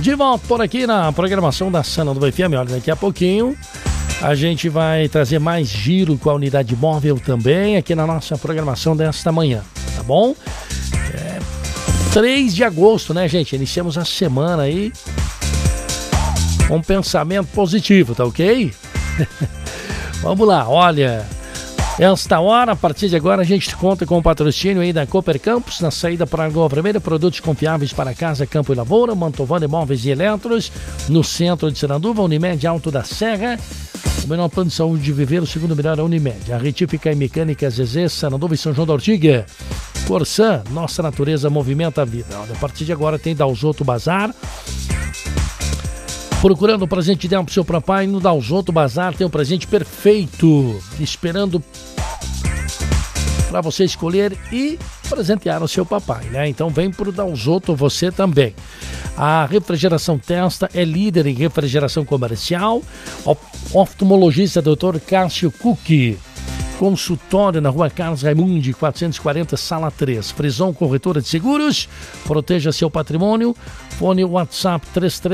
De volta por aqui na programação da Sananduva FM. Olha, daqui a pouquinho a gente vai trazer mais giro com a unidade móvel também aqui na nossa programação desta manhã, tá bom? 3 de agosto, né, gente? Iniciamos a semana aí com um pensamento positivo, tá ok? Vamos lá, olha... Esta hora, a partir de agora, a gente conta com o patrocínio aí da Cooper Campos, na saída para a Lagoa Vermelha, produtos confiáveis para casa, campo e lavoura, Mantovani Imóveis e Eletros, no centro de Sananduva, Unimed Alto da Serra, o melhor plano de saúde de viver, o segundo melhor é a Unimed, a Retífica e Mecânica Zezé, Sananduva e São João da Ortiga, Corsan, nossa natureza movimenta a vida. Olha, a partir de agora tem Dalzotto Bazar. Procurando um presente ideal para o seu papai, no Dalzotto Bazar tem um presente perfeito, esperando para você escolher e presentear o seu papai, né? Então vem para o Dalzotto você também. A Refrigeração Testa é líder em refrigeração comercial. Oftalmologista Dr. Cássio Cucchi. Consultório na Rua Carlos Raimundi, 440, Sala 3. Frisão Corretora de Seguros. Proteja seu patrimônio. Fone WhatsApp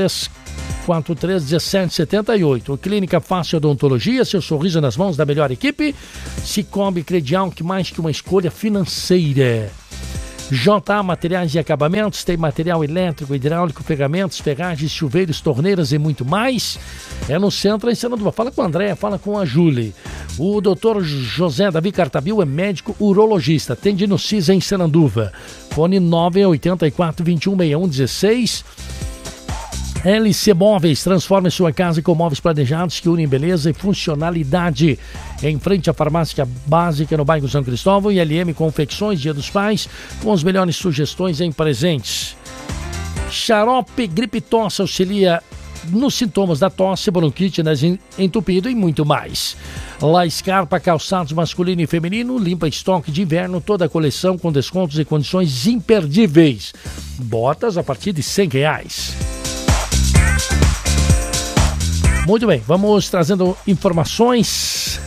33431778. Clínica Fácil Odontologia, seu sorriso nas mãos da melhor equipe. Cicobi Credial, que mais que uma escolha financeira. JA Materiais e Acabamentos, tem material elétrico, hidráulico, ferramentas, ferragens, chuveiros, torneiras e muito mais. É no centro em Sananduva. Fala com a Andréia, fala com a Júlia. O doutor José Davi Cartabil é médico urologista, atende no CIS em Sananduva. Fone 984-216116. LC Móveis, transforme sua casa com móveis planejados que unem beleza e funcionalidade. Em frente à farmácia básica no bairro São Cristóvão, e LM Confecções, Dia dos Pais, com as melhores sugestões em presentes. Xarope Gripe Tosse auxilia nos sintomas da tosse, bronquite, entupido e muito mais. La Scarpa, calçados masculino e feminino, limpa estoque de inverno, toda a coleção com descontos e condições imperdíveis. Botas a partir de R$100. Muito bem, vamos trazendo informações